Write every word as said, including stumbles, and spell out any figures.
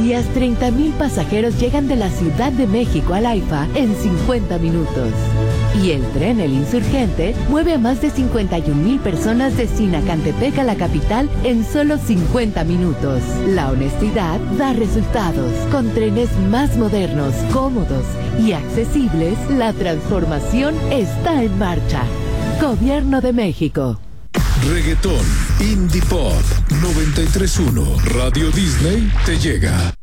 días, treinta mil pasajeros llegan de la Ciudad de México al AIFA en cincuenta minutos. Y el tren El Insurgente mueve a más de cincuenta y un mil personas de Sinacantepec a la capital en solo cincuenta minutos. La honestidad da resultados. Con trenes más modernos, cómodos y accesibles, la transformación está en marcha. Gobierno de México. Reggaetón, Indie Pop, noventa y tres punto uno, Radio Disney te llega.